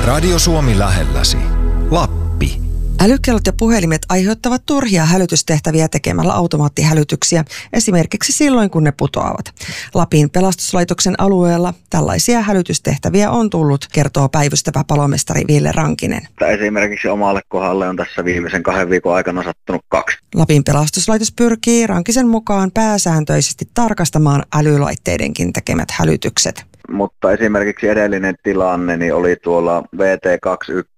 Radio Suomi lähelläsi. Lappi. Älykellot ja puhelimet aiheuttavat turhia hälytystehtäviä tekemällä automaattihälytyksiä, esimerkiksi silloin, kun ne putoavat. Lapin pelastuslaitoksen alueella tällaisia hälytystehtäviä on tullut, kertoo päivystävä palomestari Ville Rankinen. Esimerkiksi omalle kohdalle on tässä viimeisen 2 viikon aikana sattunut 2. Lapin pelastuslaitos pyrkii Rankisen mukaan pääsääntöisesti tarkastamaan älylaitteidenkin tekemät hälytykset. Mutta esimerkiksi edellinen tilanne niin oli tuolla VT21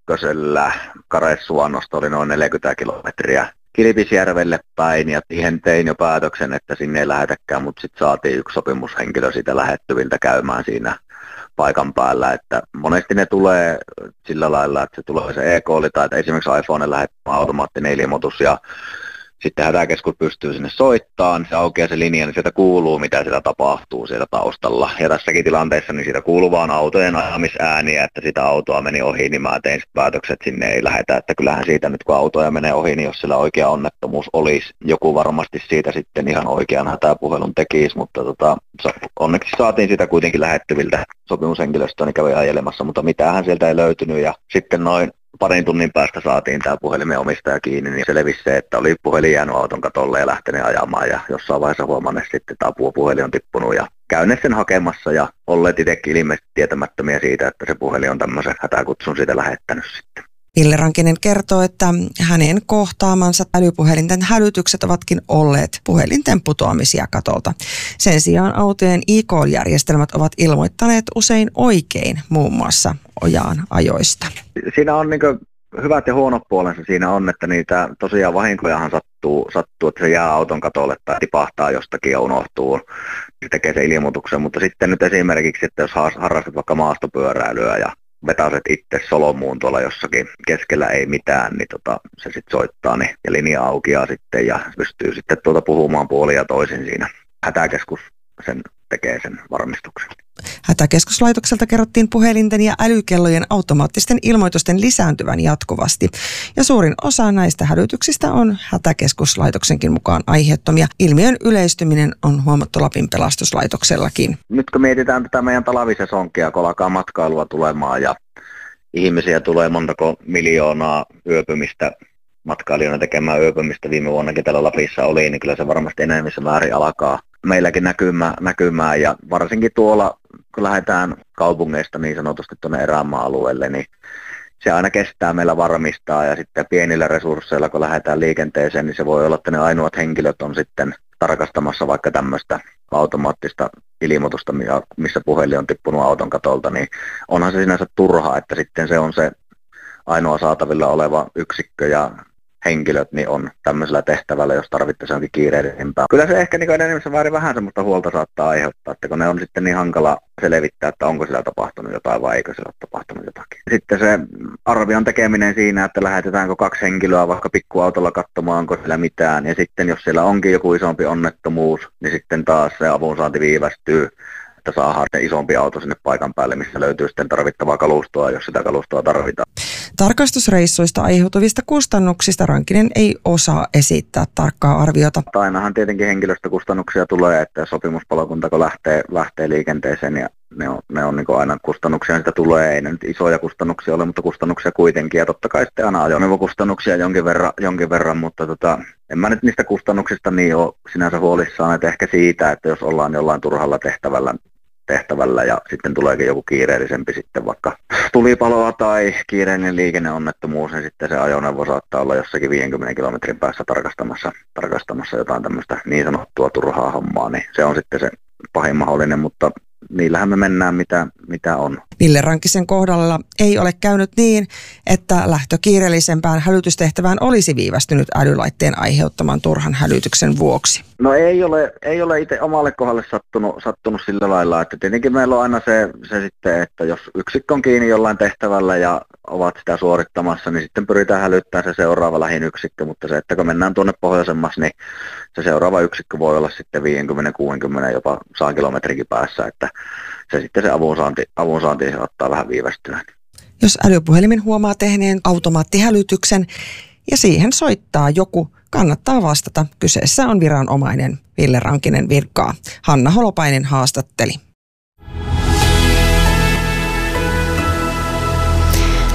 Karesuannosta oli noin 40 kilometriä Kilpisjärvelle päin ja siihen tein jo päätöksen, että sinne ei lähetäkään, mutta sitten saatiin yksi sopimushenkilö siitä lähettyviltä käymään siinä paikan päällä, että monesti ne tulee sillä lailla, että se tulee se e-kooli tai että esimerkiksi iPhone lähettämä automaattinen ilmoitus ja sitten hätäkeskus pystyy sinne soittamaan, se aukeaa se linja, niin sieltä kuuluu, mitä siellä tapahtuu siellä taustalla. Ja tässäkin tilanteessa niin siitä kuuluu vaan autojen ajamisääniä, että sitä autoa meni ohi, niin mä tein päätökset, että sinne ei lähetä. Että kyllähän siitä nyt kun autoja menee ohi, niin jos sillä oikea onnettomuus olisi, joku varmasti siitä sitten ihan oikean hätäpuhelun tekisi, mutta onneksi saatiin sitä kuitenkin lähettyviltä sopimushenkilöstöä, niin kävi ajelemassa, mutta mitähän sieltä ei löytynyt ja sitten noin parin tunnin päästä saatiin tämä puhelimen omistaja kiinni, niin selvisi se, että oli puhelin jäänyt auton katolle ja lähtenyt ajamaan ja jossain vaiheessa huomanneet sitten, että puhelin on tippunut ja käyneet sen hakemassa ja olleet itsekin ilmeisesti tietämättömiä siitä, että se puhelin on tämmöisen hätäkutsun siitä lähettänyt sitten. Ville Rankinen kertoo, että hänen kohtaamansa älypuhelinten hälytykset ovatkin olleet puhelinten putoamisia katolta. Sen sijaan autojen e-call-järjestelmät ovat ilmoittaneet usein oikein muun muassa ojaan ajoista. Siinä on hyvät ja huonot puolensa siinä on, että niitä tosiaan vahinkojahan sattuu, että se jää auton katolle tai tipahtaa jostakin ja unohtuu, se tekee sen ilmoituksen, mutta sitten nyt esimerkiksi, että jos harrastat vaikka maastopyöräilyä ja vetäiset itse solmuun tuolla jossakin keskellä ei mitään, niin se sitten soittaa niin, ja linja aukeaa sitten ja pystyy sitten puhumaan puolin ja toisin siinä. Hätäkeskus sen tekee sen varmistuksen. Hätäkeskuslaitokselta kerrottiin puhelinten ja älykellojen automaattisten ilmoitusten lisääntyvän jatkuvasti. Ja suurin osa näistä hälytyksistä on Hätäkeskuslaitoksenkin mukaan aiheuttomia. Ilmiön yleistyminen on huomattu Lapin pelastuslaitoksellakin. Nyt kun mietitään tätä meidän talvisesonkia, kun alkaa matkailua tulemaan ja ihmisiä tulee montako miljoonaa yöpymistä, matkailijoina tekemään yöpymistä viime vuonnakin täällä Lapissa oli, niin kyllä se varmasti enemmissä määrin alkaa meilläkin näkymään ja varsinkin tuolla, kun lähdetään kaupungeista niin sanotusti tuonne erämaa-alueelle, niin se aina kestää meillä varmistaa ja sitten pienillä resursseilla, kun lähdetään liikenteeseen, niin se voi olla, että ne ainoat henkilöt on sitten tarkastamassa vaikka tämmöistä automaattista ilmoitusta, missä puhelin on tippunut auton katolta, niin onhan se sinänsä turhaa, että sitten se on se ainoa saatavilla oleva yksikkö ja henkilöt niin on tämmöisellä tehtävällä, jos tarvittaisiin jonkin kiireellisempää. Kyllä se ehkä enemmän väärin vähän semmoista huolta saattaa aiheuttaa, että kun ne on sitten niin hankala selvittää, että onko siellä tapahtunut jotain vai eikö siellä ole tapahtunut jotakin. Sitten se arvion tekeminen siinä, että lähetetäänkö 2 henkilöä vaikka pikkuautolla katsomaan, onko siellä mitään. Ja sitten jos siellä onkin joku isompi onnettomuus, niin sitten taas se avunsaanti viivästyy, että saadaan se isompi auto sinne paikan päälle, missä löytyy sitten tarvittavaa kalustoa, jos sitä kalustoa tarvitaan. Tarkastusreissuista aiheutuvista kustannuksista Rankinen ei osaa esittää tarkkaa arviota. Ainahan tietenkin henkilöstökustannuksia tulee, että sopimuspalokunta kun lähtee liikenteeseen ja ne on niin aina kustannuksia, sitä tulee, ei ne nyt isoja kustannuksia ole, mutta kustannuksia kuitenkin ja totta kai sitten aina ajoneuvokustannuksia jonkin verran, mutta en mä nyt niistä kustannuksista niin ole sinänsä huolissaan, että ehkä siitä, että jos ollaan jollain turhalla tehtävällä ja sitten tuleekin joku kiireellisempi sitten vaikka tulipaloa tai kiireellinen liikenneonnettomuus, niin sitten se ajoneuvo saattaa olla jossakin 50 kilometrin päässä tarkastamassa jotain tämmöistä niin sanottua turhaa hommaa, niin se on sitten se pahin mahdollinen, mutta niillähän me mennään mitä on. Ville Rankisen kohdalla ei ole käynyt niin, että lähtö kiireellisempään hälytystehtävään olisi viivästynyt älylaitteen aiheuttaman turhan hälytyksen vuoksi. No ei ole itse omalle kohdalle sattunut sillä lailla, että tietenkin meillä on aina se sitten, että jos yksikkö on kiinni jollain tehtävällä ja ovat sitä suorittamassa, niin sitten pyritään hälyttämään se seuraava lähin yksikkö, mutta se, että kun mennään tuonne pohjoisemmaksi, niin se seuraava yksikkö voi olla sitten 50-60 jopa 100 kilometrikin päässä, että se sitten se avunsaanti saattaa vähän viivästyä. Jos älypuhelimen huomaa tehneen automaattihälytyksen ja siihen soittaa joku, kannattaa vastata. Kyseessä on viranomainen. Ville Rankinen virkkaa. Hanna Holopainen haastatteli.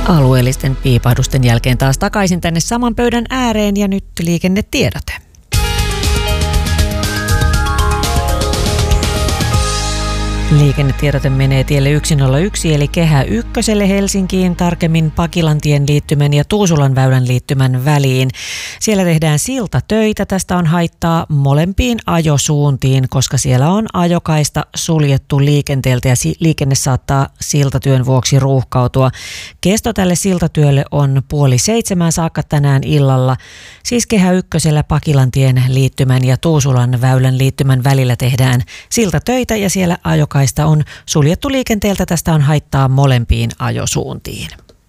Alueellisten piipahdusten jälkeen taas takaisin tänne saman pöydän ääreen ja nyt liikennetiedote. Liikennetiedote menee tielle 101 eli Kehä Ykköselle Helsinkiin, tarkemmin Pakilantien liittymän ja Tuusulan väylän liittymän väliin. Siellä tehdään siltatöitä. Tästä on haittaa molempiin ajosuuntiin, koska siellä on ajokaista suljettu liikenteeltä ja liikenne saattaa siltatyön vuoksi ruuhkautua. Kesto tälle siltatyölle on 6:30 saakka tänään illalla. Siis Kehä Ykkösellä Pakilantien liittymän ja Tuusulan väylän liittymän välillä tehdään siltatöitä ja siellä ajokaista on suljettu liikenteeltä. Tästä on haittaa molempiin ajosuuntiin.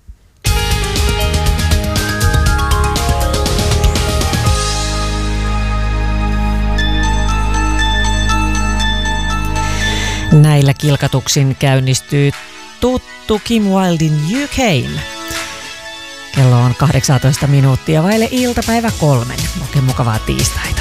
Näillä kilkatuksin käynnistyy tuttu Kim Wildin You Came. Kello on 18 minuuttia vaille iltapäivä 3. Oikein mukavaa tiistaita.